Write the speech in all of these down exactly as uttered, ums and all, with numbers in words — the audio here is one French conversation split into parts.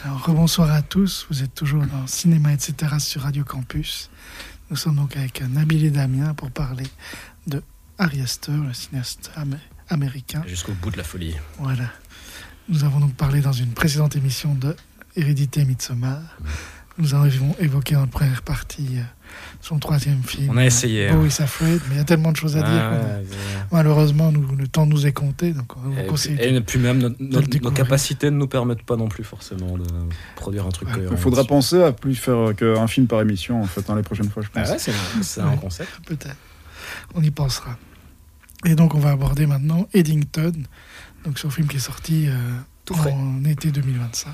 Alors, rebonsoir à tous, vous êtes toujours dans Cinéma et cetera sur Radio Campus. Nous sommes donc avec Nabil et Damien pour parler de Ari Aster, le cinéaste am- américain. Jusqu'au bout de la folie. Voilà. Nous avons donc parlé dans une précédente émission de Hérédité Midsommar. Mmh. Nous en avons évoqué dans la première partie euh, son troisième film. On a essayé. Beau is Afraid, mais il y a tellement de choses à dire. Ah, a... Malheureusement, nous, le temps nous est compté. Donc on et, conseille et, de, et puis même notre, notre, nos capacités ne nous permettent pas non plus forcément de produire un truc ouais, cohérent. Il faudra penser à plus faire qu'un film par émission en fait, hein, les prochaines fois, je pense. Ah ouais, c'est, c'est ouais, un concept. Peut-être. On y pensera. Et donc on va aborder maintenant Eddington, donc ce film qui est sorti euh, Tout en frais. été deux mille vingt-cinq.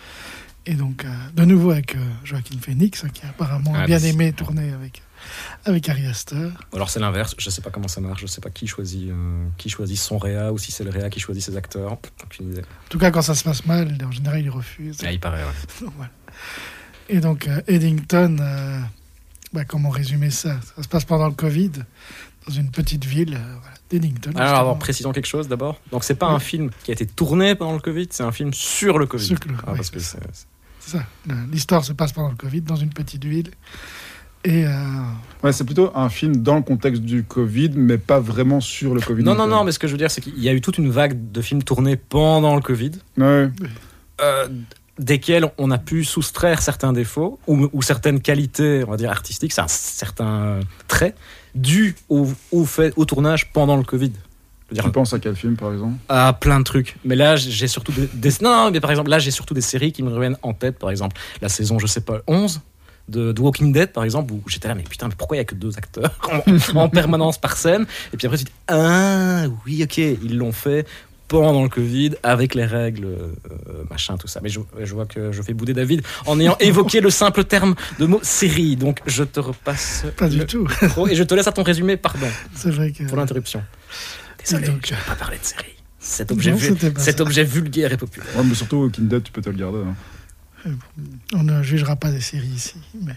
Et donc, euh, de nouveau avec euh, Joaquin Phoenix, hein, qui a apparemment ah, bien aimé tourner avec, avec Ari Aster. Alors c'est l'inverse, je ne sais pas comment ça marche, je ne sais pas qui choisit, euh, qui choisit son réa ou si c'est le réa qui choisit ses acteurs. Aucune idée. En tout cas, quand ça se passe mal, en général, il refuse. Ah, il paraît, ouais. Voilà. Et donc, euh, Eddington, euh, bah, comment résumer ça ? Ça se passe pendant le Covid, dans une petite ville euh, voilà, d'Eddington. Alors, alors, précisons quelque chose d'abord. Donc, c'est pas oui. un film qui a été tourné pendant le Covid, c'est un film sur le Covid. Sur le, ah, oui, parce c'est, que ça. c'est, c'est... c'est ça. L'histoire se passe pendant le Covid, dans une petite ville. Et euh... ouais, c'est plutôt un film dans le contexte du Covid, mais pas vraiment sur le Covid. Non, non, non, mais ce que je veux dire, c'est qu'il y a eu toute une vague de films tournés pendant le Covid. Ouais. Euh, desquels on a pu soustraire certains défauts ou, ou certaines qualités, on va dire, artistiques, c'est un certain trait dû au, au, fait, au tournage pendant le Covid. Tu dire, penses à quel film, par exemple ? À plein de trucs. Mais là, j'ai surtout des, des... Non, non, mais par exemple, là, j'ai surtout des séries qui me reviennent en tête. Par exemple, la saison, je sais pas, onze de, de Walking Dead, par exemple, où j'étais là, mais putain, mais pourquoi il y a que deux acteurs en, en permanence par scène ? Et puis après, tu te dis, ah, oui, ok, ils l'ont fait pendant le Covid, avec les règles, euh, machin, tout ça. Mais je, je vois que je fais bouder David en ayant évoqué le simple terme de mot série. Donc, je te repasse... Pas du tout. Pro et je te laisse à ton résumé, pardon. C'est vrai que... Pour l'interruption. Désolé, donc... je ne vais pas parler de série. Cet objet, non, vu... Cet objet vulgaire et populaire. Ouais, mais surtout, Walking Dead, tu peux te le garder. Hein. On ne jugera pas des séries ici. Mais,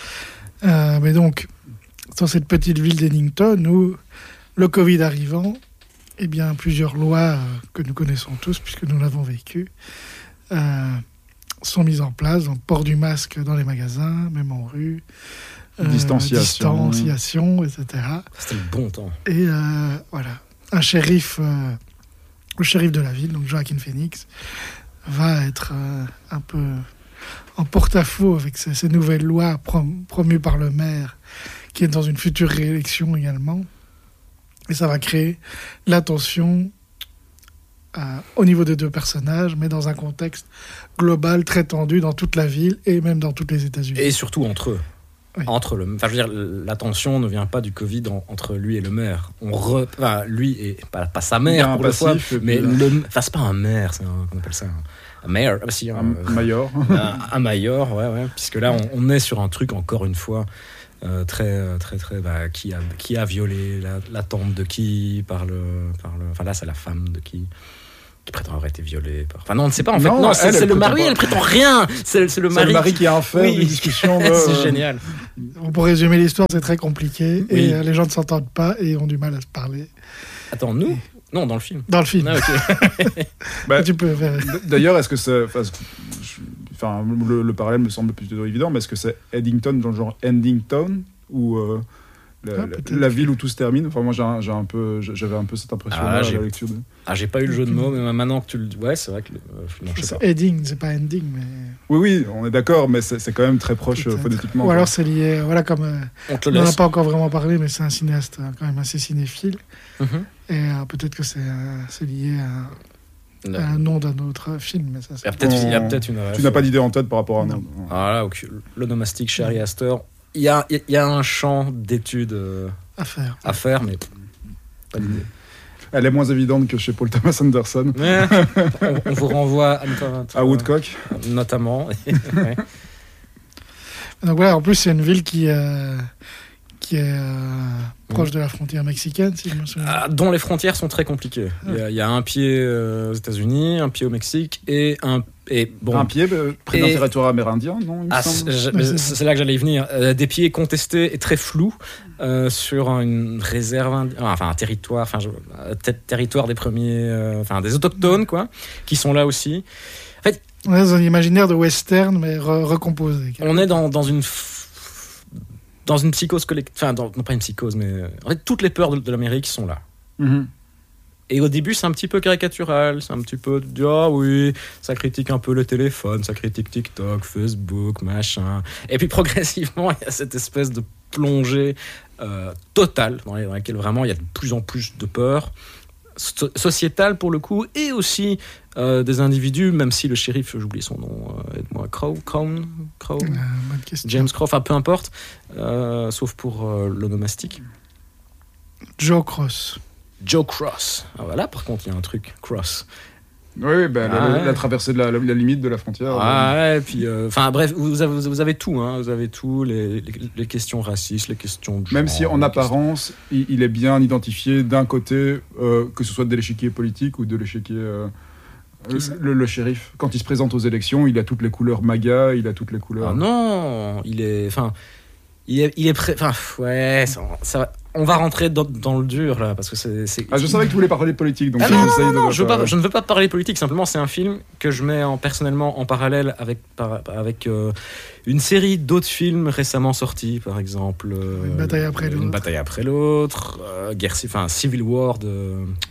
euh, mais donc, dans cette petite ville d'Eddington, où le Covid arrivant... Eh bien, plusieurs lois euh, que nous connaissons tous, puisque nous l'avons vécu, euh, sont mises en place. Donc, port du masque dans les magasins, même en rue. Euh, distanciation. Distanciation, et cetera. C'était le bon temps. Et euh, voilà. Un shérif, euh, le shérif de la ville, donc Joaquin Phoenix, va être euh, un peu en porte-à-faux avec ces, ces nouvelles lois prom- promues par le maire, qui est dans une future réélection également. Et ça va créer la tension euh, au niveau des deux personnages, mais dans un contexte global très tendu dans toute la ville et même dans tous les États-Unis. Et surtout entre eux. Oui. Entre le, enfin, je veux dire, la tension ne vient pas du Covid en, entre lui et le maire. On re, enfin, lui et pas, pas sa mère pour le fois, mais le, enfin c'est pas un maire, c'est un, qu'on appelle ça un, un mayor, ah, si, un, un mayor, un, un mayor, ouais, ouais, puisque là on, on est sur un truc encore une fois. Euh, très très très bah, qui a qui a violé la, la tante de qui par le par le enfin là c'est la femme de qui qui prétend avoir été violée par... enfin non on ne sait pas en fait non, non c'est, elle, c'est elle le mari pas... elle prétend rien c'est, c'est le mari c'est le mari qui a un fait oui. Une discussion de... c'est génial. Pour résumer l'histoire, c'est très compliqué oui. Et euh, les gens ne s'entendent pas et ont du mal à se parler. Attends, nous et... non dans le film dans le film ah, okay. bah, tu peux faire... d'ailleurs est-ce que c'est enfin, le, le parallèle me semble plutôt évident, mais est-ce que c'est Eddington dans le genre Endington ou euh, la, ah, la, la ville où tout se termine. Enfin, moi, j'ai, un, j'ai un peu, j'avais un peu cette impression-là ah, à la lecture. De... Ah, j'ai pas eu le jeu de mots, mais maintenant que tu le dis, ouais, c'est vrai que euh, non, je sais c'est pas. Edding, c'est pas ending, mais. Oui, oui, on est d'accord, mais c'est, c'est quand même très proche euh, phonétiquement. Ou quoi. Alors c'est lié, voilà, comme euh, on n'en a pas encore vraiment parlé, mais c'est un cinéaste euh, quand même assez cinéphile, mm-hmm. et euh, peut-être que c'est, euh, c'est lié à. No. un nom d'un autre film, mais ça, c'est... Il y a peut-être, on... il y a peut-être une. Tu n'as pas d'idée en tête par rapport à un nom. Ah là, okay. L'onomastique chez Ari Aster, il y a, il y a un champ d'études euh, à faire, à faire, mais pas d'idée. Elle est moins évidente que chez Paul Thomas Anderson. Mais, on, on vous renvoie à, à Woodcock, notamment. Ouais. Donc voilà, en plus c'est une ville qui. Euh... qui est euh, proche de la frontière mexicaine, si je me souviens. Ah, dont les frontières sont très compliquées. Il y a, il y a un pied euh, aux États-Unis, un pied au Mexique et un et bon un pied euh, près d'un territoire amérindien, non il me ah, semble. C'est, c'est, c'est là que j'allais y venir. Euh, des pieds contestés et très flous euh, sur une réserve, indi- enfin un territoire, enfin je, ter- territoire des premiers, euh, enfin des autochtones quoi, qui sont là aussi. En fait, On est dans un imaginaire de western, mais re- recomposé. On est dans, dans une f- dans une psychose collective, enfin dans- non pas une psychose, mais euh, en fait toutes les peurs de, de l'Amérique sont là. Mhm. Et au début c'est un petit peu caricatural, c'est un petit peu de dire ah oui, ça critique un peu le téléphone, ça critique TikTok, Facebook, machin. Et puis progressivement il y a cette espèce de plongée euh, totale dans, les- dans laquelle vraiment il y a de plus en plus de peur. So- sociétale pour le coup, et aussi euh, des individus, même si le shérif, j'oublie son nom, euh, aide-moi, Crow, Crown, Crow, Euh, bonne question. James Crow, enfin peu importe, euh, sauf pour euh, l'onomastique. Joe Cross. Joe Cross. Ah, voilà, par contre, il y a un truc, Cross. Oui, oui, ben, Ah, la, ouais. la traversée de la, la- la limite de la frontière. Ah ouais, puis, enfin bref, vous avez, vous avez tout, hein, vous avez tout, les, les, les questions racistes, les questions de Même genre, si en les apparence, il, il est bien identifié d'un côté, euh, que ce soit de l'échiquier politique ou de l'échiquier. euh, Qui ça le, le shérif. Quand il se présente aux élections, il a toutes les couleurs MAGA, il a toutes les couleurs. Ah non, il est, enfin, il est, il est prêt. Enfin, ouais, ça, ça va- on va rentrer dans, dans le dur là, parce que c'est. c'est- Ah, je savais que tu voulais parler politique, donc Ah non, non, j'essaye non, de non, ne je, veux pas- pas- je ne veux pas parler politique. Simplement, c'est un film que je mets en, personnellement en parallèle avec par- avec euh, une série d'autres films récemment sortis, par exemple. euh, Une bataille après l'autre. Une bataille après l'autre. euh, guerre, ci- enfin, Civil War de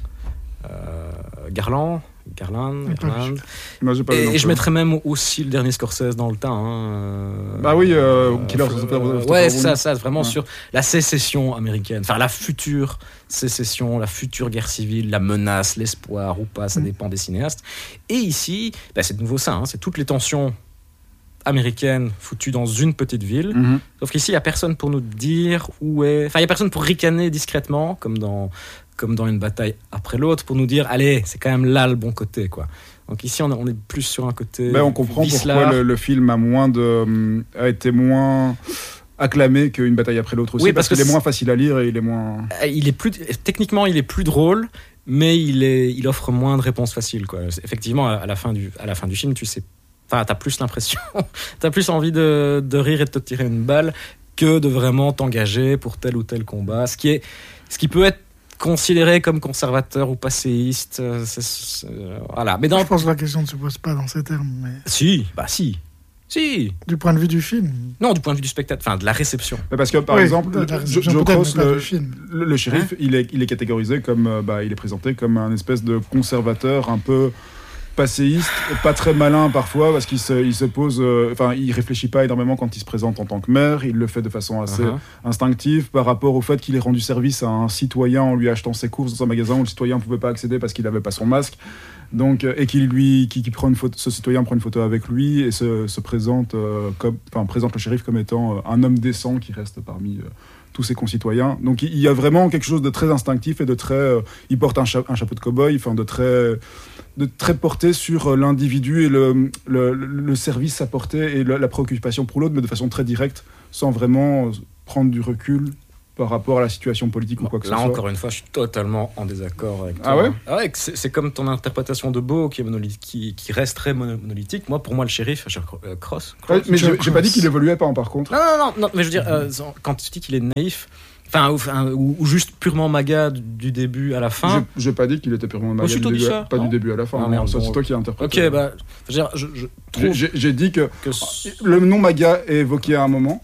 euh, Garland. Garland, J'ai pas Garland. Moi, j'ai pas vu non Et, et plus. je mettrais même aussi le dernier Scorsese dans le tas. Hein, euh, Bah oui, euh, Killer of the euh, Flower Moon. Ouais, ça, ça, vraiment Ouais. sur la sécession américaine. Enfin, la future sécession, la future guerre civile, la menace, l'espoir ou pas, ça Mm. dépend des cinéastes. Et ici, bah, c'est de nouveau ça. Hein, c'est toutes les tensions américaines foutues dans une petite ville. Mhm. Sauf qu'ici, il n'y a personne pour nous dire où est. Enfin, il n'y a personne pour ricaner discrètement, comme dans, comme dans une bataille après l'autre, pour nous dire allez, c'est quand même là le bon côté, quoi. Donc ici, on, a- on est plus sur un côté. Ben, on comprend vicelard. pourquoi le, le film a, moins de, hum, a été moins acclamé qu'une bataille après l'autre aussi, Oui, parce, parce que qu'il est c'est- moins facile à lire et il est moins. Euh, Il est plus, techniquement, il est plus drôle, mais il, est, il offre moins de réponses faciles, quoi. C'est- Effectivement, à la fin du, à la fin du film, tu sais. Enfin, t'as plus l'impression, t'as plus envie de, de rire et de te tirer une balle que de vraiment t'engager pour tel ou tel combat. Ce qui est, ce qui peut être considéré comme conservateur ou passéiste. euh, c'est- c'est- euh, voilà. Mais dans, Je pense que la question ne se pose pas dans ces termes, mais si, bah si, si. du point de vue du film. Non, du point de vue du spectacle, enfin de la réception. Ben, parce que par Oui, exemple, de la Jo- réception Joe peut-être, Cross, mais pas le, du film. le- le shérif, il, est, il est catégorisé comme, euh, bah, il est présenté comme un espèce de conservateur un peu passéiste, pas très malin parfois, parce qu'il se, il se pose, euh, enfin, il réfléchit pas énormément quand il se présente en tant que maire, il le fait de façon assez Uh-huh. instinctive par rapport au fait qu'il ait rendu service à un citoyen en lui achetant ses courses dans un magasin où le citoyen ne pouvait pas accéder parce qu'il n'avait pas son masque. Donc, euh, et qu'il lui, qui, qui prend une photo, ce citoyen prend une photo avec lui et se, se présente, euh, comme, enfin, présente le shérif comme étant euh, un homme décent qui reste parmi euh, tous ses concitoyens. Donc, il il y a vraiment quelque chose de très instinctif et de très. Euh, il porte un, cha- un chapeau de cow-boy, enfin, de très, de très porté sur euh, l'individu et le, le, le service apporté et le- la préoccupation pour l'autre, mais de façon très directe, sans vraiment euh, prendre du recul par rapport à la situation politique ou quoi que Là ce soit. encore une fois, je suis totalement en désaccord avec toi. Ah ouais Ah ouais, que c'est, c'est comme ton interprétation de Beau qui, est monolithe, qui, qui reste très mono- monolithique. Moi, pour moi, le shérif, je, euh, Cross. Ouais, Cross. mais Joe j'ai j'ai pas dit Cross. qu'il évoluait pas, par contre. Non, non, non, non, mais je veux dire, euh, quand tu dis qu'il est naïf, enfin, ou, enfin, ou, ou juste purement maga du, du début à la fin. J'ai j'ai pas dit qu'il était purement maga si, du toi, début, dis à- ça, pas non du début à la fin. Ah, non, merde, ça, bon. c'est toi qui as interprété. Ok, bah, je veux dire, je, je J'ai- trouve J'ai j'ai dit que que. c- le nom Maga est évoqué à un moment.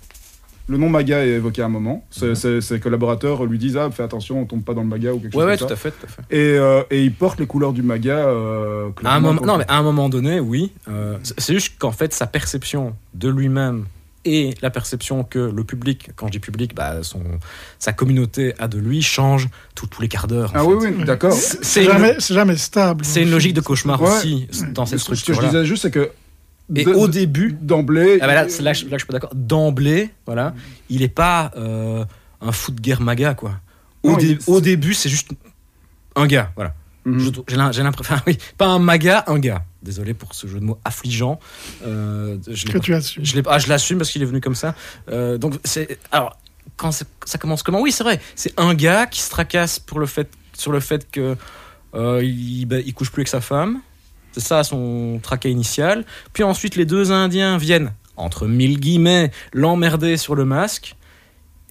Le nom Maga est évoqué à un moment. Ses, ses- ses collaborateurs lui disent ah, fais attention, on tombe pas dans le Maga ou quelque Ouais, chose ouais, comme tout ça. à fait, tout à fait. Et, euh, et il porte les couleurs du Maga. Euh, À un clairement, moment, contre- non, mais à un moment donné, oui. euh, c'est c'est juste qu'en fait, sa perception de lui-même et la perception que le public, quand je dis public, bah, son, sa communauté a de lui change tout- tous les quarts d'heure. en Ah fait. oui, oui, d'accord. C'est- C'est C'est une, jamais, c'est jamais stable. c'est une logique de cauchemar Ouais. aussi dans cette Ce que je structure-là. disais juste, c'est que Et de- au de- début, d'emblée, ah bah là, c'est là, je- là, je suis pas d'accord. D'emblée, voilà, il est pas euh, un fou de guerre maga, quoi. Au, Non, dé- il- au début, c'est juste un gars, voilà. Mhm. Je- J'ai l'im- j'ai l'impression, enfin, oui, pas un maga, un gars. Désolé pour ce jeu de mots affligeant. Euh, je l'ai Que pas- tu as su. je l'ai ah, je l'assume parce qu'il est venu comme ça. Euh, donc c'est alors quand c'est- ça commence comment? Oui, c'est vrai. C'est un gars qui se tracasse pour le fait sur le fait que euh, il, ben, il couche plus avec sa femme. C'est ça son tracas initial. Puis ensuite les deux Indiens viennent entre mille guillemets l'emmerder sur le masque.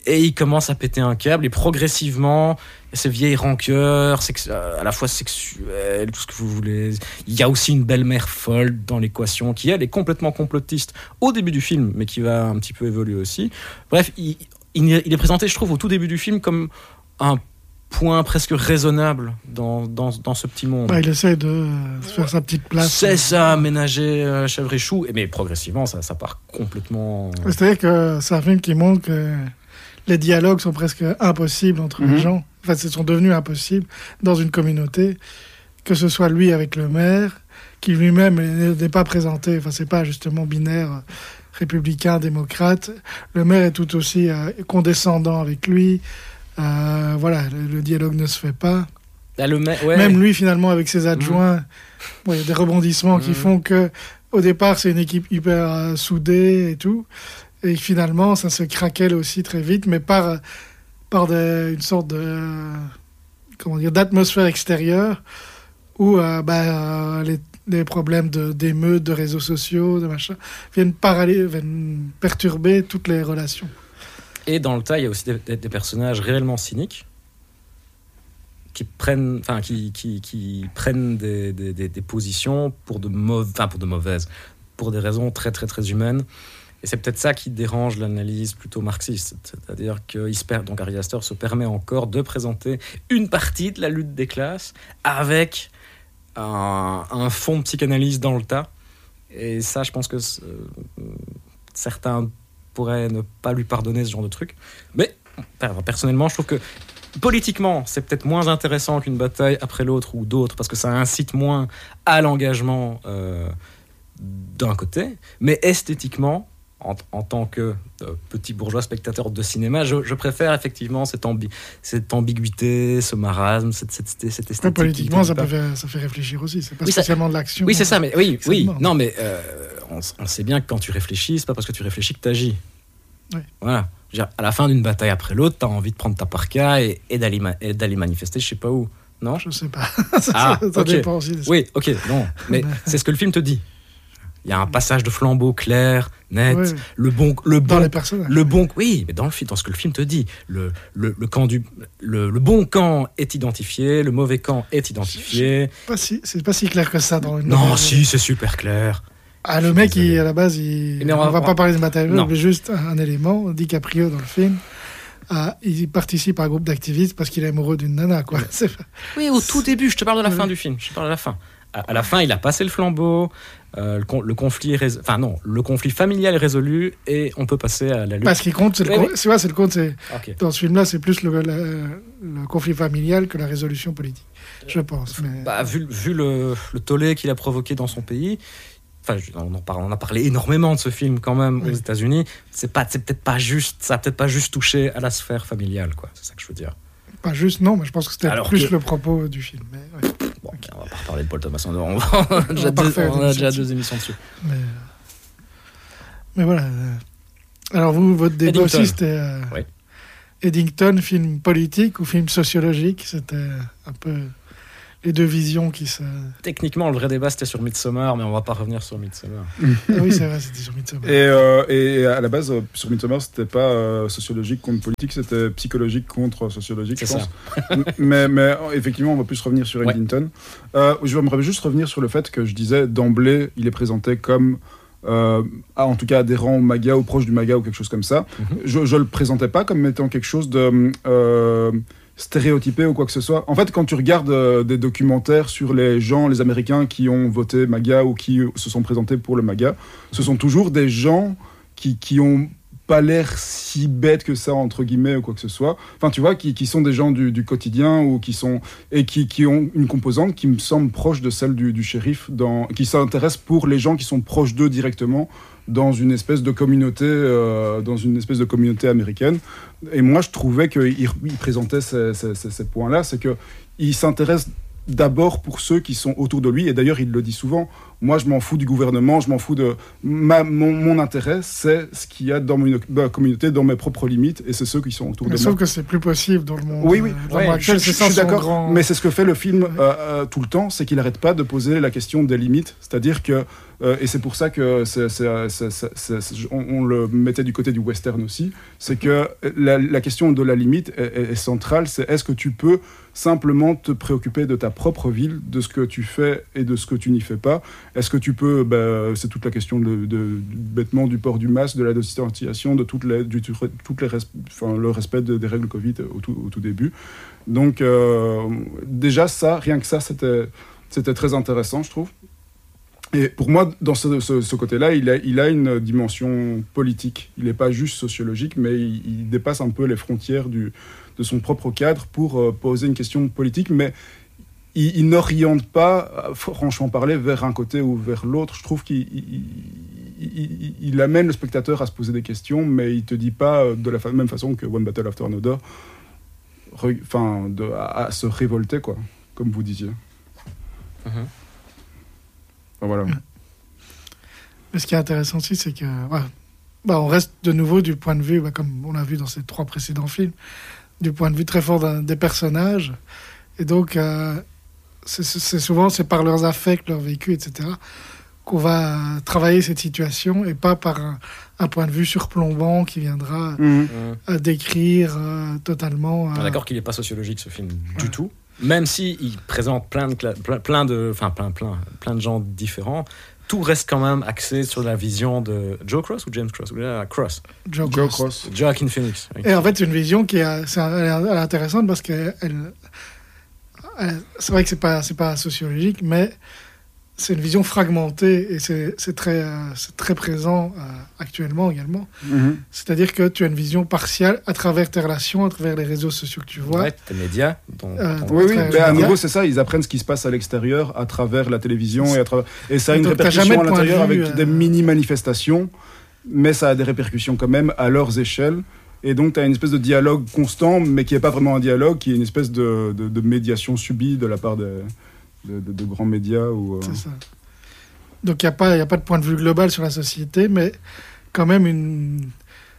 Et il commence à péter un câble et progressivement, ces vieilles rancœurs, sex- à la fois sexuelles, tout ce que vous voulez. Il y a aussi une belle-mère folle dans l'équation qui, elle, est complètement complotiste au début du film, mais qui va un petit peu évoluer aussi. Bref, il, il, il est présenté, je trouve, au tout début du film comme un point presque raisonnable dans, dans, dans ce petit monde. Bah, il essaie de euh, se faire sa petite place. C'est ça, aménager euh, chèvre et chou. Mais progressivement, ça, ça part complètement... C'est-à-dire que c'est un film qui montre que les dialogues sont presque impossibles entre mm-hmm. les gens. Enfin, ils sont devenus impossibles dans une communauté. Que ce soit lui avec le maire, qui lui-même n'est pas présenté. Enfin, c'est pas justement binaire, euh, républicain, démocrate. Le maire est tout aussi euh, condescendant avec lui. Euh, voilà, le, le dialogue ne se fait pas. Ah, le ma- ouais. Même lui, finalement, avec ses adjoints, mmh. bon, il y a des rebondissements mmh. qui font que, au départ, c'est une équipe hyper euh, soudée et tout. Et finalement, ça se craquelle aussi très vite, mais par, par des, une sorte de, euh, comment dire, d'atmosphère extérieure où euh, bah, euh, les, les problèmes de, d'émeutes, de réseaux sociaux, de machin, viennent, parallé, viennent perturber toutes les relations. Et dans le tas, il y a aussi des, des personnages réellement cyniques qui prennent, enfin, qui, qui, qui prennent des, des, des, des positions pour de, mauva- enfin, pour de mauvaises, pour des raisons très, très, très humaines. Et c'est peut-être ça qui dérange l'analyse plutôt marxiste. C'est-à-dire que il se per- donc Ari Aster se permet encore de présenter une partie de la lutte des classes avec un, un fond de psychanalyse dans le tas. Et ça, je pense que euh, certains pourrait ne pas lui pardonner ce genre de truc. Mais personnellement, je trouve que politiquement, c'est peut-être moins intéressant qu'une bataille après l'autre ou d'autres, parce que ça incite moins à l'engagement euh, d'un côté. Mais esthétiquement, en, en tant que euh, petit bourgeois spectateur de cinéma, je, je préfère effectivement cette, ambi- cette ambiguïté, ce marasme, cette, cette, cette esthétique. Ouais, politiquement, ça, peut faire, ça fait réfléchir aussi. C'est pas oui, spécialement ça, de l'action. Oui, c'est ça, mais oui, oui. Mort. Non, mais euh, on, on sait bien que quand tu réfléchis, c'est pas parce que tu réfléchis que tu agis. Oui. Voilà. Je veux dire, à la fin d'une bataille après l'autre, t'as envie de prendre ta parka et, et, d'aller, et d'aller manifester, je sais pas où. Non ? Je sais pas. ça ah, ça, ça okay. dépend aussi. De oui, ok, non. Mais c'est ce que le film te dit. Il y a un passage de flambeau clair, net, oui. le bon, le bon, dans les personnages. Le bon, oui, mais dans le film, dans ce que le film te dit, le le le camp du, le, le bon camp est identifié, le mauvais camp est identifié. C'est pas si, c'est pas si clair que ça dans une. Non, nouvelle. Si, c'est super clair. Ah, le mec, il, à la base, il, mais on, on va on, pas parler de matériel, non. mais juste un, un élément. DiCaprio dans le film. Ah, il participe à un groupe d'activistes parce qu'il est amoureux d'une nana, quoi. C'est... Oui, au tout début, je te parle de la oui. fin du film. Je te parle de la fin. À, à la fin, il a passé le flambeau. Euh, le, le conflit, est rés... enfin non, le conflit familial est résolu et on peut passer à la lutte. Parce qu'il compte, c'est le, oui, con... oui. c'est, ouais, c'est le compte, c'est okay. Dans ce film-là, c'est plus le, le, le conflit familial que la résolution politique, je pense. Mais... Bah, vu vu le, le tollé qu'il a provoqué dans son pays. Enfin, on, en parle, on a parlé énormément de ce film quand même oui. aux États-Unis. C'est pas, c'est peut-être pas juste, ça a peut-être pas juste touché à la sphère familiale, quoi. C'est ça que je veux dire. Pas juste, non, mais je pense que c'était Alors plus que... le propos du film. Mais, ouais. Bon, okay. On va pas reparler de Paul Thomas Anderson. On, va... on a déjà, deux, on a déjà deux émissions dessus. Mais, mais voilà. Alors vous, votre débat Eddington. aussi, c'était euh, oui. Eddington, film politique ou film sociologique. C'était un peu les deux visions qui se... Techniquement, le vrai débat, c'était sur Midsommar, mais on va pas revenir sur Midsommar. Ah oui, c'est vrai, c'était sur Midsommar. Et, euh, et à la base, sur Midsommar, c'était pas euh, sociologique contre politique, c'était psychologique contre sociologique, c'est je pense. Ça. mais, mais effectivement, on va plus revenir sur Eddington. Ouais. Euh, je voudrais juste revenir sur le fait que je disais, d'emblée, il est présenté comme... Euh, en tout cas adhérent au MAGA ou proche du MAGA ou quelque chose comme ça. Mm-hmm. Je, je le présentais pas comme étant quelque chose de... Euh, stéréotypé ou quoi que ce soit. En fait, quand tu regardes euh, des documentaires sur les gens, les Américains qui ont voté MAGA ou qui se sont présentés pour le MAGA, ce sont toujours des gens qui, qui ont pas l'air si bêtes que ça, entre guillemets, ou quoi que ce soit. Enfin, tu vois, qui, qui sont des gens du, du quotidien ou qui sont... et qui, qui ont une composante qui me semble proche de celle du, du shérif, dans, qui s'intéresse pour les gens qui sont proches d'eux directement, dans une espèce de communauté, euh, dans une espèce de communauté américaine. Et moi, je trouvais qu'il il présentait ces, ces, ces, ces points-là, c'est qu'il s'intéresse d'abord pour ceux qui sont autour de lui, et d'ailleurs, il le dit souvent, moi, je m'en fous du gouvernement, je m'en fous de... Ma, mon, mon intérêt, c'est ce qu'il y a dans mon, ma communauté, dans mes propres limites, et c'est ceux qui sont autour mais de sauf moi. Sauf que c'est plus possible dans le monde. Oui, oui, dans ouais, le monde actuel, je, c'est je suis d'accord, grand... mais c'est ce que fait le film euh, euh, tout le temps, c'est qu'il n'arrête pas de poser la question des limites, c'est-à-dire que Euh, et c'est pour ça que c'est, c'est, c'est, c'est, c'est, c'est, on, on le mettait du côté du western aussi. C'est que la, la question de la limite est, est, est centrale. C'est est-ce que tu peux simplement te préoccuper de ta propre ville, de ce que tu fais et de ce que tu n'y fais pas. Est-ce que tu peux, bah, c'est toute la question de, de, bêtement du port du masque, de la distanciation, de toutes les, du, toutes les res, enfin, le respect de, des règles Covid au tout, au tout début. Donc euh, déjà ça, rien que ça, c'était, c'était très intéressant, je trouve. Et pour moi, dans ce, ce, ce côté-là, il a, il a une dimension politique. Il n'est pas juste sociologique, mais il, il dépasse un peu les frontières du, de son propre cadre pour euh, poser une question politique. Mais il, il n'oriente pas, franchement parler, vers un côté ou vers l'autre. Je trouve qu'il il, il, il amène le spectateur à se poser des questions, mais il ne te dit pas de la fa- même façon que One Battle After Another, re, enfin, de, à, à se révolter, quoi, comme vous disiez. Mm-hmm. Enfin, voilà. Mais ce qui est intéressant aussi, c'est que ouais, bah, on reste de nouveau du point de vue, bah, comme on l'a vu dans ces trois précédents films, du point de vue très fort d'un, des personnages. Et donc, euh, c'est, c'est souvent c'est par leurs affects, leur vécu, et cetera, qu'on va travailler cette situation, et pas par un, un point de vue surplombant qui viendra mmh. euh, décrire euh, totalement... Euh... Ah, d'accord qu'il n'est pas sociologique, ce film, ouais. du tout. Même s'il si présente plein de, plein, plein, de, enfin, plein, plein, plein de gens différents, tout reste quand même axé sur la vision de Joe Cross ou James Cross ou uh, Cross Joe, Joe Cross. Cross. Joaquin Phoenix. Et en fait, c'est une vision qui est, c'est, elle est intéressante parce que elle, elle, c'est vrai que c'est pas, c'est pas sociologique, mais c'est une vision fragmentée et c'est, c'est, très, euh, c'est très présent euh, actuellement également. Mm-hmm. C'est-à-dire que tu as une vision partielle à travers tes relations, à travers les réseaux sociaux que tu vois. Ouais, tes médias. Ton, euh, ton... Oui, oui, mais à nouveau, c'est ça, ils apprennent ce qui se passe à l'extérieur à travers la télévision et, à travers... et ça a et une donc, répercussion à l'intérieur vue, avec euh... des mini-manifestations, mais ça a des répercussions quand même à leurs échelles. Et donc, tu as une espèce de dialogue constant, mais qui n'est pas vraiment un dialogue, qui est une espèce de, de, de médiation subie de la part des... De, de, de grands médias. Ou, euh... C'est ça. Donc il n'y a, a pas de point de vue global sur la société, mais quand même une,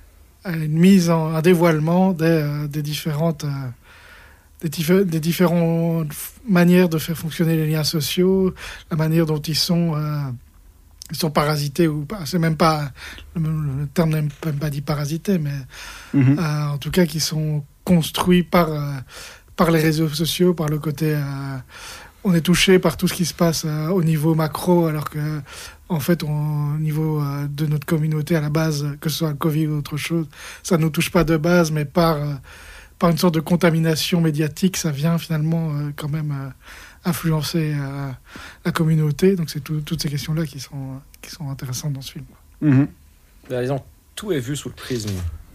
une mise en un dévoilement des, euh, des, différentes, euh, des, diffé- des différentes manières de faire fonctionner les liens sociaux, la manière dont ils sont, euh, ils sont parasités ou pas. C'est même pas, le, le terme n'est même pas dit parasité, mais mm-hmm. euh, en tout cas qui sont construits par, euh, par les réseaux sociaux, par le côté... Euh, on est touché par tout ce qui se passe euh, au niveau macro, alors que, en fait, on, au niveau euh, de notre communauté, à la base, que ce soit le Covid ou autre chose, ça ne nous touche pas de base, mais par, euh, par une sorte de contamination médiatique, ça vient finalement euh, quand même euh, influencer euh, la communauté. Donc, c'est tout, toutes ces questions-là qui sont, qui sont intéressantes dans ce film. Mm-hmm. Bah, disons, tout est vu sous le prisme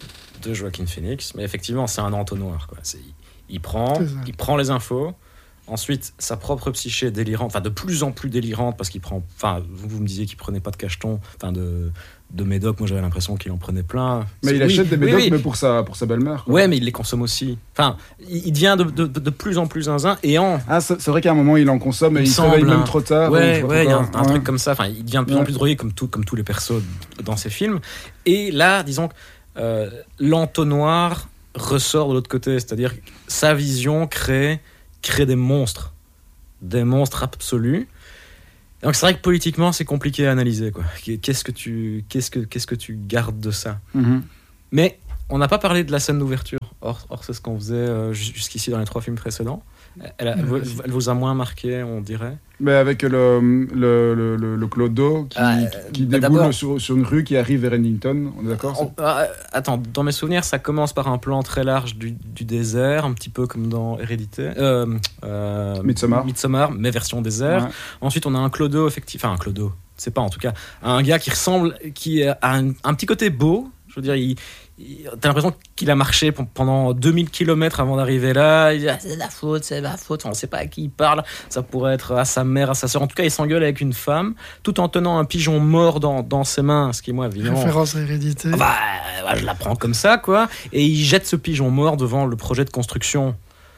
de Joaquin Phoenix, mais effectivement, c'est un entonnoir, quoi. C'est, il, prend, il prend les infos. Ensuite, sa propre psyché délirante, enfin de plus en plus délirante, parce qu'il prend, enfin vous, vous me disiez qu'il prenait pas de cacheton, enfin de, de médoc, moi j'avais l'impression qu'il en prenait plein. Mais c'est, il oui, achète des médocs, oui, oui. mais pour sa, pour sa belle-mère. Quoi. Ouais, mais il les consomme aussi. Enfin, il, il devient de, de, de plus en plus zinzin, et en... Ah, c'est, c'est vrai qu'à un moment il en consomme, et il, il se réveille même trop tard. Ouais, ouais, il y a un, un ouais. truc comme ça, enfin il devient de plus ouais. en plus drogué, comme, tout, comme tous les persos dans ses films. Et là, disons que euh, l'entonnoir ressort de l'autre côté, c'est-à-dire sa vision crée, crée des monstres. Des monstres absolus. Donc c'est vrai que politiquement c'est compliqué à analyser, quoi. Qu'est-ce que tu, qu'est-ce que, qu'est-ce que tu gardes de ça ? Mm-hmm. Mais on n'a pas parlé de la scène d'ouverture. Or, or c'est ce qu'on faisait euh, jusqu'ici dans les trois films précédents. Elle, a, elle, elle, elle vous a moins marqué, on dirait. Mais avec le, le, le, le, le clodo qui, ah, qui bah déboule sur, sur une rue qui arrive vers Ennington, on est d'accord on, euh, Attends, dans mes souvenirs, ça commence par un plan très large du, du désert, un petit peu comme dans Hérédité. Euh, euh, Midsommar. Midsommar, mais version désert. Ouais. Ensuite, on a un clodo, effectivement. Enfin, un clodo, c'est pas en tout cas. Un gars qui ressemble, qui a un, un petit côté beau. Je veux dire, il. T'as l'impression qu'il a marché pendant deux mille kilomètres avant d'arriver là. Il dit, ah, c'est de la faute, c'est de la faute. On ne sait pas à qui il parle. Ça pourrait être à sa mère, à sa sœur. En tout cas, il s'engueule avec une femme, tout en tenant un pigeon mort dans, dans ses mains. Ce qui, moi, évidemment. Référence à Hérédité. Bah, bah, je la prends comme ça, quoi. Et il jette ce pigeon mort devant le projet de construction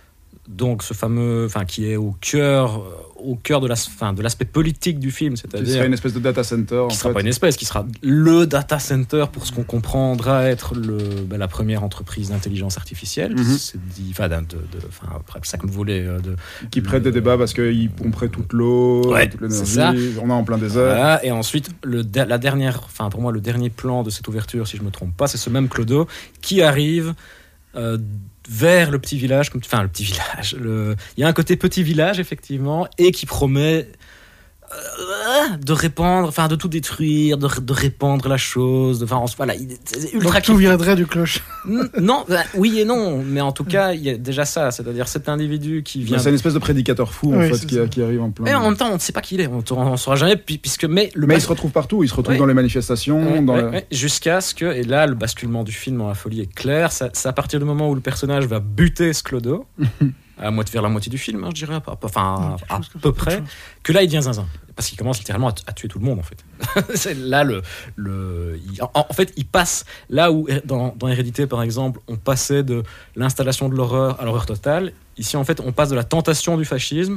donc ce fameux, enfin qui est au cœur, au cœur de, la, fin, de l'aspect politique du film, c'est-à-dire qui sera une espèce de data center. Qui en sera fait. pas une espèce, qui sera le data center pour ce qu'on comprendra être le, ben, la première entreprise d'intelligence artificielle. Mm-hmm. C'est dit, enfin, de, de, de, enfin, après ça comme voulait de. Qui prête des débats parce qu'ils pomperaient toute l'eau, Ouais, toute c'est ça. l'énergie. On est en plein désert. Voilà, et ensuite, le, la dernière, enfin pour moi, le dernier plan de cette ouverture, si je me trompe pas, c'est ce même Clodo qui arrive. Euh, vers le petit village, comme, enfin le petit village, le... il y a un côté petit village effectivement, et qui promet euh, de répandre, enfin de tout détruire, de, de répandre la chose, de, enfin voilà, il, c'est ultra. Donc tout viendrait du cloche. Non, bah, oui et non, mais en tout cas il y a déjà ça, c'est-à-dire cet individu qui vient. C'est une espèce de prédicateur fou en oui, fait qui, qui arrive en plein. Et en même temps on ne sait pas qui il est, on ne saura jamais puisque mais le mais bas... il se retrouve partout, il se retrouve ouais. dans les manifestations, ouais, dans ouais, la... ouais. jusqu'à ce que, et là le basculement du film dans la folie est clair, ça, c'est à partir du moment où le personnage va buter ce Clodo. À moitié, vers la moitié du film, hein, je dirais, enfin à, à peu près, que là il devient zinzin. Parce qu'il commence littéralement à, t- à tuer tout le monde en fait. C'est là le, le il, en, en fait il passe là où dans, dans Hérédité par exemple on passait de l'installation de l'horreur à l'horreur totale. Ici en fait on passe de la tentation du fascisme,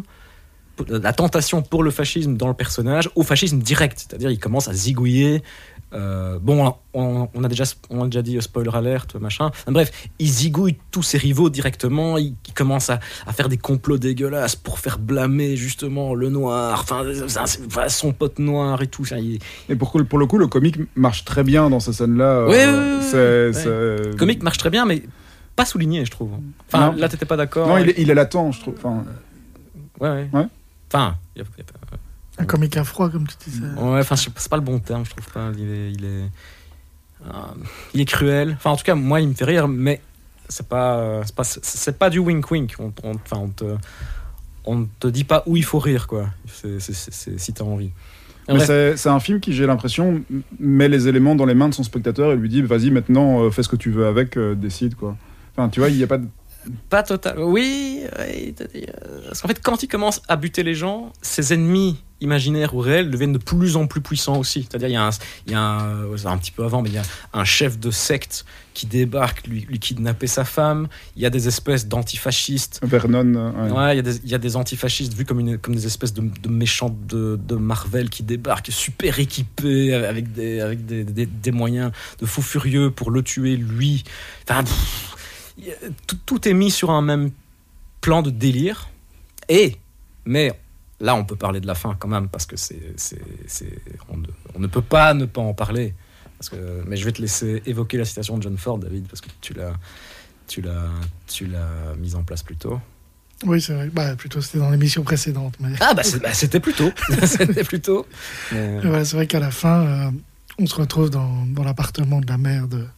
la tentation pour le fascisme dans le personnage au fascisme direct, c'est-à-dire il commence à zigouiller. Euh, bon, on, on a déjà, on a déjà dit spoiler alert, machin. Bref, il zigouille tous ses rivaux directement. Il, il commence à, à faire des complots dégueulasses pour faire blâmer justement le noir, enfin son pote noir et tout. Enfin, il... Et pour, pour le coup, le comique marche très bien dans ces scènes-là. Oui, euh, oui, c'est, oui. c'est... Le comique marche très bien, mais pas souligné, je trouve. Enfin, non. Là, t'étais pas d'accord. Non, il est, il est latent, je trouve. Enfin, ouais, ouais. ouais. Enfin, il y a, il y a, Un comique à froid, comme tu disais. Ouais, enfin, c'est pas le bon terme, je trouve pas. Il est, il est, euh, il est cruel. Enfin, en tout cas, moi, il me fait rire, mais c'est pas, c'est pas, c'est pas du wink wink. On, on, enfin, on te, on ne te dit pas où il faut rire, quoi. C'est, c'est, c'est, c'est, si t'as envie. Mais c'est, c'est un film qui, j'ai l'impression, met les éléments dans les mains de son spectateur et lui dit, vas-y, maintenant, euh, fais ce que tu veux avec, euh, décide, quoi. Enfin, tu vois, il y a pas de... Pas total. Oui, oui. Parce qu'en fait, quand il commence à buter les gens, ses ennemis imaginaires ou réels deviennent de plus en plus puissants aussi. C'est-à-dire, il y a un, il y a un, un petit peu avant, mais il y a un chef de secte qui débarque, lui, lui kidnapper sa femme. Il y a des espèces d'antifascistes. Vernon. Euh, ouais. Ouais, il y a des, il y a des antifascistes vus comme, une, comme des espèces de, de méchants de, de Marvel qui débarquent, super équipés, avec des, avec des, des, des moyens de fous furieux pour le tuer, lui. Enfin, pff, Tout, tout est mis sur un même plan de délire. Et, mais là, on peut parler de la fin quand même, parce que c'est, c'est, c'est, on, ne, on ne peut pas ne pas en parler. Parce que, mais je vais te laisser évoquer la citation de John Ford, David, parce que tu l'as, tu l'as, tu l'as mise en place plus tôt. Oui, c'est vrai. Bah, plutôt, c'était dans l'émission précédente. Mais... Ah, bah, c'est, bah c'était plus tôt. C'était plus tôt. Mais... Ouais, c'est vrai qu'à la fin, euh, on se retrouve dans, dans l'appartement de la mère de...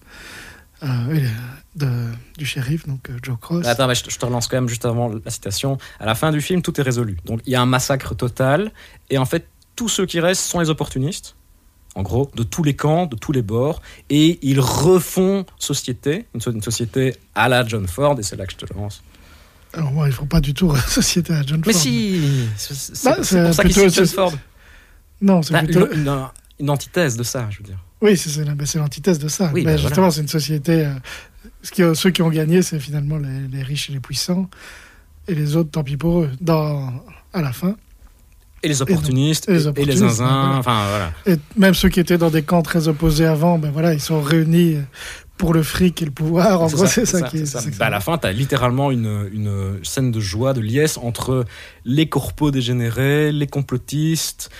Euh, de, du shérif, donc euh, Joe Cross. Attends, mais je, te, je te relance quand même juste avant la citation. À la fin du film, tout est résolu. Donc il y a un massacre total, et en fait, tous ceux qui restent sont les opportunistes, en gros, de tous les camps, de tous les bords, et ils refont société, une, une société à la John Ford, et c'est là que je te le lance. Alors moi, ils ne font pas du tout société à John mais Ford. Mais si c'est, c'est, bah, c'est, c'est pour ça qu'ils citent John Ford. Non, c'est bah, plutôt... Une, une, une antithèse de ça, je veux dire. Oui, c'est, c'est, c'est l'antithèse de ça. Oui, mais bah, justement, voilà. c'est une société... Euh, ce qui, ceux qui ont gagné, c'est finalement les, les riches et les puissants. Et les autres, tant pis pour eux, dans, à la fin. Et les opportunistes, et, et, les, opportunistes, et les zinzins, voilà. enfin voilà. Et même ceux qui étaient dans des camps très opposés avant, ben voilà, ils sont réunis pour le fric et le pouvoir. En c'est gros, ça, c'est, c'est ça, ça qui est... c'est ça. C'est bah, à la fin, tu as littéralement une, une scène de joie, de liesse entre les corpos dégénérés, les complotistes...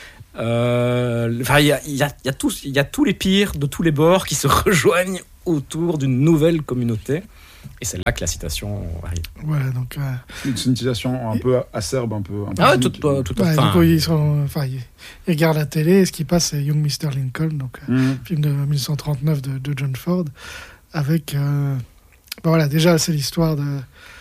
Euh, enfin, il y a, y, a, y, a tous, y a tous les pires de tous les bords qui se rejoignent autour d'une nouvelle communauté. Et c'est là que la citation arrive. Voilà, donc... Euh... C'est une citation un peu acerbe, un peu... Un peu ah ouais, tout, tout, tout ouais, enfin... Du coup, ils, sont, enfin, ils, ils regardent la télé, et ce qui passe, c'est Young mister Lincoln, donc mmh. film de dix-neuf cent trente-neuf de, de John Ford, avec... Euh, ben voilà, déjà, c'est l'histoire de...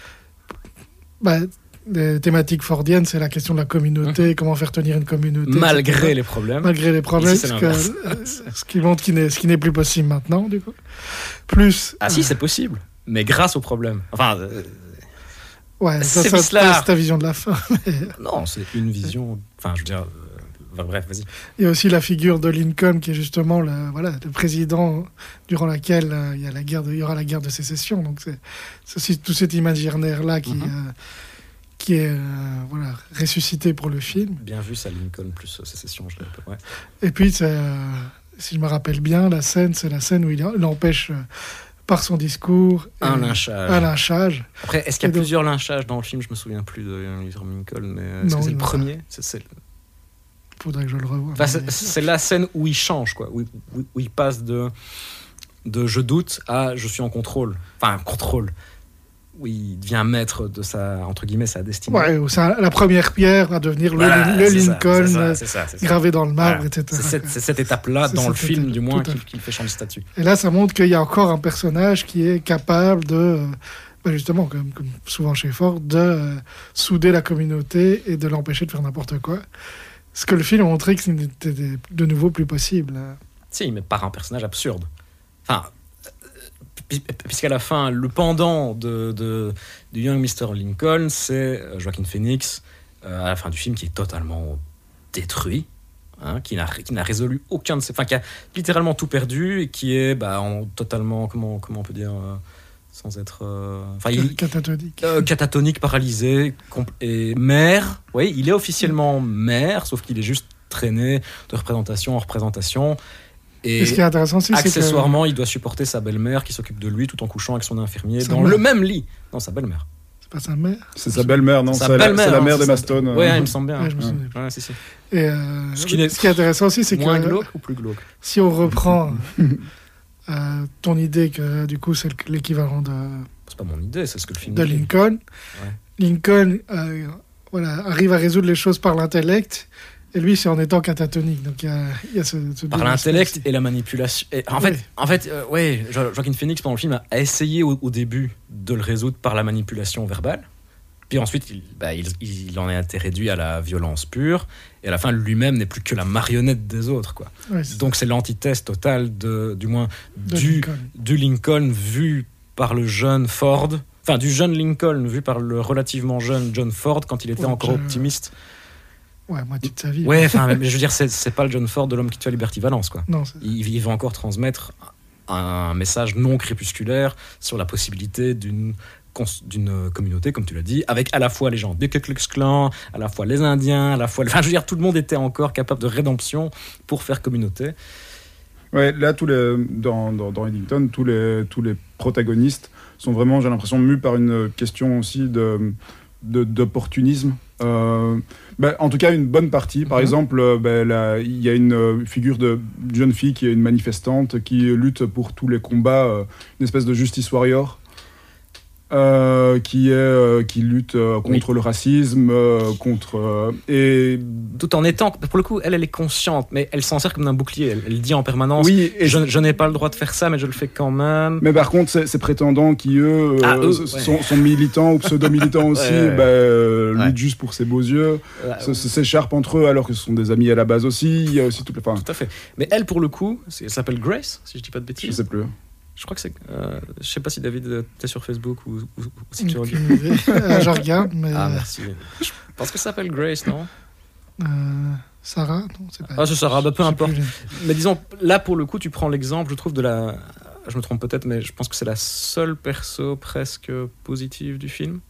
Bah, des thématiques fordiennes, c'est la question de la communauté, mmh. comment faire tenir une communauté. Malgré et cetera. les problèmes. Malgré les problèmes, Ici, ce, que, ce qui montre qu'il n'est, ce qui n'est plus possible maintenant, du coup. Plus... Ah euh, si, c'est possible, mais grâce aux problèmes. Enfin... Euh, ouais, ça, c'est, ça, ça c'est ta vision de la fin. Mais... Non, c'est une vision... Enfin, je veux dire... Euh, bref, vas-y. Il y a aussi la figure de Lincoln, qui est justement le, voilà, le président durant laquelle euh, il, y a la guerre de, il y aura la guerre de sécession. Donc c'est, c'est aussi tout cet imaginaire-là qui... Mm-hmm. Euh, qui est euh, voilà, ressuscité pour le film. Bien vu, ça Lincoln plus euh, Sécession, je l'ai un peu, ouais. Et puis, c'est, euh, si je me rappelle bien, la scène, c'est la scène où il, il empêche, euh, par son discours, Un euh, lynchage. un lynchage. Après, est-ce qu'il y a Et donc- plusieurs lynchages dans le film? Je me souviens plus de Abraham Lincoln, mais euh, est-ce Non, que c'est il le y en a premier? C'est, c'est- Faudrait que je le revoie. Enfin, mais- c'est, c'est la scène où il change, quoi, où, où- où il passe de, de je doute à je suis en contrôle. Enfin, contrôle. Où il devient maître de sa, entre guillemets, sa destinée. Ouais, où ça- la première pierre va devenir le, Voilà, le c'est ça, Lincoln c'est ça, euh, c'est ça, c'est ça. gravé dans le marbre, Voilà. et cetera. C'est cette, c'est cette étape-là C'est dans le cette film, étape, du moins, tout à qui, fait. qui fait changer de statut. Et là, ça montre qu'il y a encore un personnage qui est capable de, euh, ben justement, comme, comme souvent chez Ford, de euh, souder la communauté et de l'empêcher de faire n'importe quoi. Ce que le film a montré que c'était de nouveau plus possible. Si, mais par un personnage absurde. Enfin, pu- puisqu'à la fin, le pendant de, de, du Young mister Lincoln, c'est euh, Joaquin Phoenix, euh, à la fin du film, qui est totalement détruit, hein, qui, n'a, qui n'a résolu aucun de ses... Enfin, qui a littéralement tout perdu, et qui est bah, en totalement... Comment, comment on peut dire euh, sans être... euh, Enfin, il, Catatonique. euh, catatonique, paralysé, compl- et maire. Oui, il est officiellement maire, sauf qu'il est juste traîné de représentation en représentation. Et Et ce qui est intéressant aussi, c'est que... accessoirement, il doit supporter sa belle-mère qui s'occupe de lui tout en couchant avec son infirmier Sa dans mère. le même lit. Non, sa belle-mère. C'est pas sa mère. C'est sa belle-mère, non? Sa C'est la, belle-mère, c'est la hein, mère c'est des sa- Maston. Ouais, euh. il me semble bien. Ouais, je me souviens plus. Ouais, si, si. Et euh, Ce qui n'est- ce qui est intéressant aussi, c'est Moins que glauque ou plus glauque? si on reprend euh, ton idée que du coup c'est le- l'équivalent de, C'est pas mon idée, c'est ce que le film de dit. Lincoln, Ouais. Lincoln euh, voilà, arrive à résoudre les choses par l'intellect, et lui c'est en étant catatonique. Donc il y a, il y a ce, ce Par double l'intellect aspect et la manipulation. Et en Oui. fait, en fait euh, ouais, Jo- Joaquin Phoenix, pendant le film, a a essayé au, au début de le résoudre par la manipulation verbale. Puis ensuite, il, bah, il, il en a été réduit à la violence pure. Et à la fin, lui-même n'est plus que la marionnette des autres, quoi. aussi. Ouais, c'est Donc c'est l'antithèse totale, de, du moins, de du, Lincoln. du Lincoln vu par le jeune Ford. Enfin, du jeune Lincoln vu par le relativement jeune John Ford quand il était Ouais, encore je- optimiste. Ouais, moitié de sa vie. Ouais, enfin, mais je veux dire, c'est, c'est pas le John Ford de l'homme qui tue à Liberty Valance, quoi. Non, c'est- Il, il va encore transmettre un message non crépusculaire sur la possibilité d'une, cons- d'une communauté, comme tu l'as dit, avec à la fois les gens du Ku Klux Klan, à la fois les Indiens, à la fois... Enfin, je veux dire, tout le monde était encore capable de rédemption pour faire communauté. Ouais, là, tous les, dans, dans, dans Eddington, tous les, tous les protagonistes sont vraiment, j'ai l'impression, mus par une question aussi de, de, d'opportunisme. Euh, ben, en tout cas, une bonne partie. Par Mhm. exemple, euh, ben, là, il y a une euh, figure de jeune fille qui est une manifestante qui lutte pour tous les combats, euh, une espèce de justice warrior. Euh, qui est euh, qui lutte euh, contre le racisme, euh, contre euh, et Tout en étant... Pour le coup, elle, elle est consciente, mais elle s'en sert comme d'un bouclier. Elle, elle dit en permanence, oui, et je, je n'ai pas le droit de faire ça, mais je le fais quand même. mais par contre, ces, ces prétendants qui, eux, Ah, euh, eux, s- ouais. sont, sont militants ou pseudo-militants aussi, Ouais, ouais, ouais. bah, euh, Ouais. luttent juste pour ses beaux yeux, Euh, s- s- s'écharpent entre eux alors que ce sont des amis à la base aussi. Il y a aussi toutes les... Enfin, Tout à fait. Mais elle, pour le coup, c'est- elle s'appelle Grace, si je dis pas de je bêtises. sais plus. Je crois que c'est. Euh, je sais pas si David, euh, t'es sur Facebook ou, ou- ou si tu Aucune regardes. idée. Euh, je regarde, mais Ah, merci. Je pense que ça s'appelle Grace, non? euh, Sarah, non, c'est pas. Ah, c'est Sarah, bah, peu je sais importe. plus. Mais disons, là, pour le coup, tu prends l'exemple, je trouve, de la. Je me trompe peut-être, mais je pense que c'est la seule perso presque positive du film.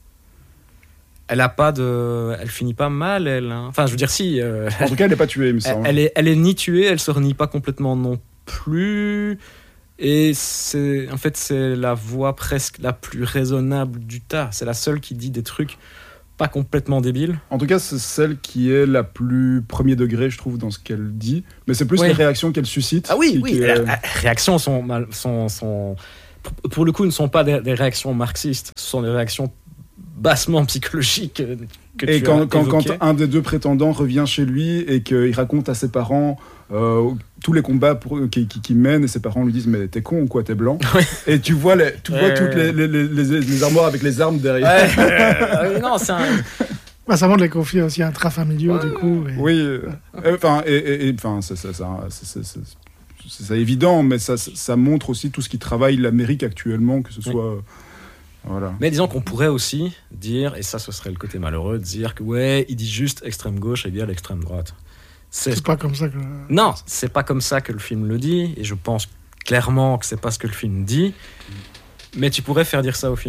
Elle a pas de. Elle finit pas mal, elle. hein. Enfin, je veux dire, si. euh, En tout cas, elle n'est pas tuée, il me elle, semble. elle est, elle est ni tuée, elle se renie pas complètement non plus. Et c'est, en fait, c'est la voix presque la plus raisonnable du tas. C'est la seule qui dit des trucs pas complètement débiles. En tout cas, c'est celle qui est la plus premier degré, je trouve, dans ce qu'elle dit. Mais c'est plus Oui. les réactions qu'elle suscite. Ah oui, qui- oui. qui Les est- réactions sont, mal- sont, sont pour- pour le coup, ne sont pas des, des réactions marxistes. Ce sont des réactions bassement psychologiques euh, que Et tu quand, as quand, quand évoquées. un des deux prétendants revient chez lui et qu'il raconte à ses parents euh, tous les combats pour, qu'il qui, qui mène, et ses parents lui disent mais t'es con ou quoi, t'es blanc. Ouais. Et tu vois, les, tu vois Ouais, toutes ouais. les, les, les, les- les armoires avec les armes derrière. Ouais, euh, oui, non, c'est un. Bah, ça montre les conflits aussi intrafamiliaux, Ouais. du coup. et- Oui, euh, enfin, et, et, et, enfin, c'est c'est- c'est- c'est- c'est- c'est- c'est- c'est évident, mais ça, ça montre aussi tout ce qui travaille l'Amérique actuellement, que ce Oui. soit. euh, voilà. Mais disons qu'on pourrait aussi dire, et ça ce serait le côté malheureux, de dire que ouais, il dit juste extrême gauche égale extrême droite. C'est C'est pas comme ça que. Non, c'est pas comme ça que le film le dit, et je pense clairement que c'est pas ce que le film dit, mais tu pourrais faire dire ça au film.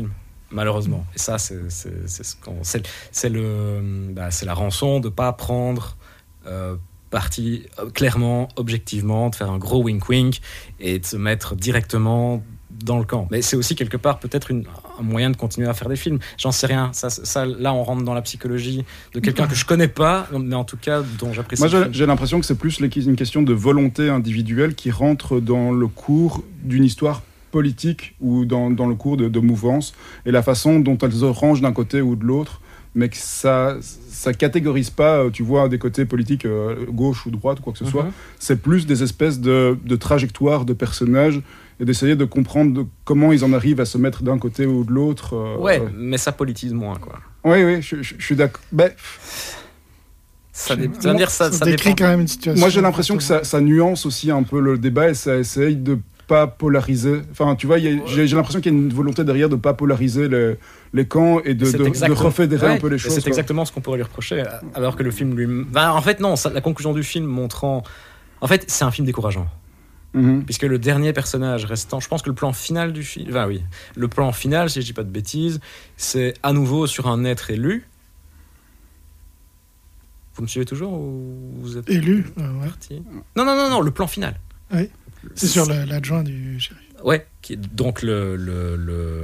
malheureusement. Et ça, c'est, c'est, c'est, ce qu'on, c'est, c'est, le, bah, c'est la rançon de ne pas prendre euh, parti euh, clairement, objectivement, de faire un gros wink-wink et de se mettre directement dans le camp. Mais c'est aussi quelque part peut-être une, un moyen de continuer à faire des films. J'en sais rien. Ça, ça, là, on rentre dans la psychologie de quelqu'un que je connais pas, mais en tout cas dont j'apprécie. Moi, j'ai, j'ai l'impression que c'est plus une question de volonté individuelle qui rentre dans le cours d'une histoire politique ou dans, dans le cours de, de mouvance et la façon dont elles se rangent d'un côté ou de l'autre, mais que ça ça catégorise pas, tu vois, des côtés politiques euh, gauche ou droite ou quoi que ce soit. Mm-hmm. C'est plus des espèces de, de trajectoires de personnages et d'essayer de comprendre de comment ils en arrivent à se mettre d'un côté ou de l'autre. Euh, ouais, euh... mais ça politise moins, quoi. Oui, oui, je, je, je suis d'accord. Ben, ça, dé... ça, dire, ça, ça ça décrit dépend. Quand même une situation. Moi, j'ai l'impression que ça, ça nuance aussi un peu le débat et ça essaye de pas polariser. Enfin, tu vois, y a, j'ai, j'ai l'impression qu'il y a une volonté derrière de pas polariser les, les camps et de, de, de refédérer ouais, un peu les choses. C'est quoi. exactement ce qu'on pourrait lui reprocher, alors que le film lui... Ben, en fait, non, ça, la conclusion du film montrant... En fait, c'est un film décourageant. Mm-hmm. Puisque le dernier personnage restant, je pense que le plan final du film... Enfin, oui. Le plan final, si je dis pas de bêtises, c'est à nouveau sur un être élu. Vous me suivez toujours ou vous êtes... Élu euh, ouais. parti Non, non, non, non, le plan final. Oui. C'est sur le, l'adjoint du shérif. Ouais, qui est donc le, le, le,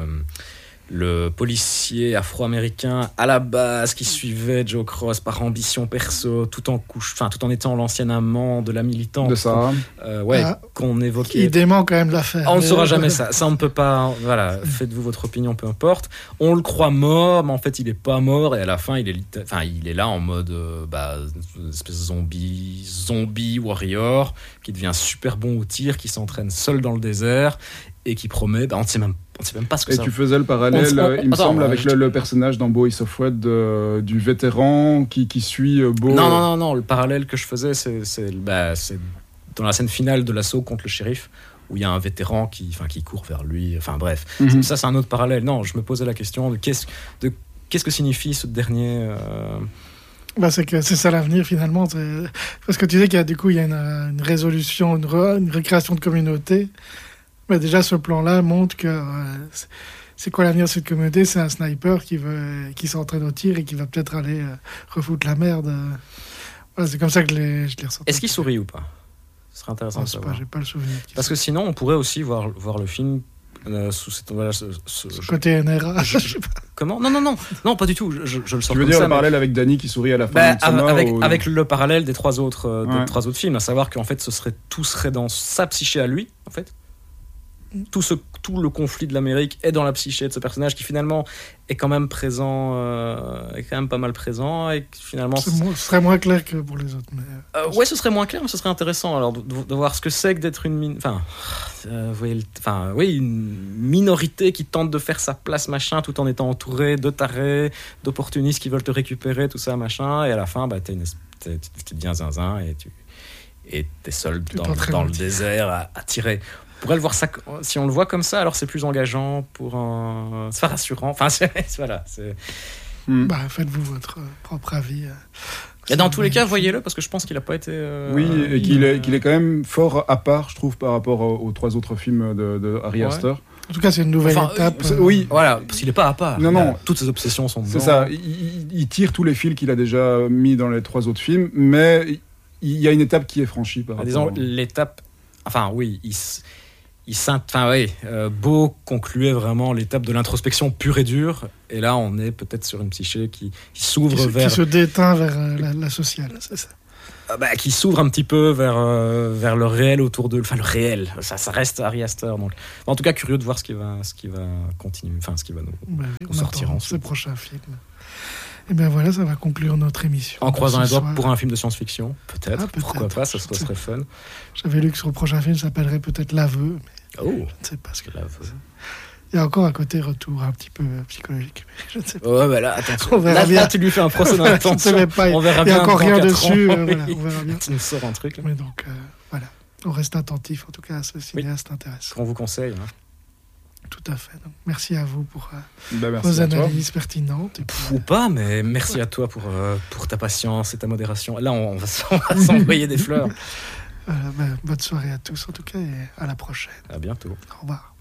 le policier afro-américain à la base qui suivait Joe Cross par ambition perso, tout en couche, enfin tout en étant l'ancien amant de la militante de ça, euh, ouais, ah, qu'on évoquait. Il dément quand même l'affaire. On ne saura jamais ça. Ça on ne peut pas. Voilà, faites-vous votre opinion, peu importe. On le croit mort, mais en fait il est pas mort et à la fin il est, enfin il est là en mode euh, bah une espèce de zombie, zombie warrior qui devient super bon au tir, qui s'entraîne seul dans le désert et qui promet. Bah on ne sait même On ne sait même pas ce que et ça... tu faisais le parallèle, on, on, il me attends, semble, avec je... le, le personnage dans Boys of Red de, du vétéran qui, qui suit Beau. Non, non, non, non, le parallèle que je faisais, c'est, c'est, bah, c'est dans la scène finale de l'assaut contre le shérif, où il y a un vétéran qui, enfin, qui court vers lui. Enfin bref, mm-hmm. ça c'est un autre parallèle. Non, je me posais la question de qu'est-ce, de, qu'est-ce que signifie ce dernier... Euh... Bah c'est que c'est ça l'avenir finalement, c'est... parce que tu sais qu'il y a du coup il y a une, une résolution, une, re... une récréation de communauté. Mais déjà, ce plan-là montre que euh, c'est, c'est quoi l'avenir de cette communauté ? C'est un sniper qui, veut, qui s'entraîne au tir et qui va peut-être aller euh, refoutre la merde. Voilà, c'est comme ça que je l'ai, je l'ai ressenti. Est-ce qu'il sourit ou pas ? Ce serait intéressant de savoir. Pas, j'ai pas le souvenir. Parce que sinon, on pourrait aussi voir, voir le film euh, sous cette... Voilà, ce, ce, ce côté N R A. Je, je, comment ? Non, non, non, non, pas du tout. Je, je, je le sens. Tu veux comme dire ça, le mais... parallèle avec Danny qui sourit à la fin bah, de Midsommar, avec, ou... avec le parallèle des trois autres, euh, des ouais. trois autres films, à savoir qu'en fait, ce serait, tout serait dans sa psyché à lui, en fait. Tout, ce, tout le conflit de l'Amérique est dans la psyché de ce personnage qui finalement est quand même présent, euh, est quand même pas mal présent et finalement ce serait moins clair que pour les autres. Mais... Euh, ouais, ce serait moins clair, mais ce serait intéressant alors de, de voir ce que c'est que d'être une min... enfin, euh, vous voyez, enfin, oui, une minorité qui tente de faire sa place machin, tout en étant entourée de tarés, d'opportunistes qui veulent te récupérer, tout ça machin, et à la fin, bah, t'es une, t'es, tu deviens zinzin et tu et t'es seul dans, dans le désert à, à tirer. On pourrait le voir ça, si on le voit comme ça, alors c'est plus engageant pour un... c'est pas rassurant. Enfin, c'est, voilà. C'est... Hmm. Bah, faites-vous votre propre avis. Et dans tous les cas, voyez-le, parce que je pense qu'il n'a pas été... Euh, oui, et qu'il est, qu'il est quand même fort à part, je trouve, par rapport aux, aux trois autres films de, de Ari ouais. Aster. En tout cas, c'est une nouvelle enfin, étape. Euh, oui. Voilà, parce qu'il n'est pas à part. Non, non. Toutes ses obsessions sont dedans. C'est ça. Il, il tire tous les fils qu'il a déjà mis dans les trois autres films, mais il y a une étape qui est franchie par rapport... Disons, l'étape... Enfin, oui, il... Il enfin, ouais, euh, Beau concluait vraiment l'étape de l'introspection pure et dure, et là on est peut-être sur une psyché qui, qui s'ouvre qui se, vers... Qui se déteint vers euh, la, la sociale, c'est ça. Euh, bah, qui s'ouvre un petit peu vers, euh, vers le réel autour de... Enfin, le réel, ça, ça reste Ari Aster. Donc. En tout cas, curieux de voir ce qui va, ce qui va continuer, enfin, ce qui va nous, bah, nous sortir ensuite. Ce prochain film. Et bien voilà, ça va conclure notre émission. En croisant les doigts pour un film de science-fiction, peut-être, ah, peut-être. Pourquoi pas, ça serait, serait fun. J'avais lu que sur le prochain film, ça s'appellerait peut-être L'Aveu, mais oh. je ne sais pas ce que L'Aveu. Il y a encore un côté retour un petit peu psychologique, mais je ne sais pas. Ouais, bah là, attention. Là, là, tu lui fais un procès d'intention. On verra bien. Il n'y a encore rien dessus. Euh, voilà, on verra bien. Tu nous sors un truc. Là. Mais donc, euh, voilà. On reste attentif, en tout cas, à ce cinéaste oui. intéressant. Qu'on vous conseille. Hein. Tout à fait. Donc, merci à vous pour euh, bah, vos analyses pertinentes. Et puis, Ou pas, mais merci ouais. à toi pour, euh, pour ta patience et ta modération. Là, on va, on va s'envoyer des fleurs. Euh, bah, bonne soirée à tous, en tout cas, et à la prochaine. À bientôt. Au revoir.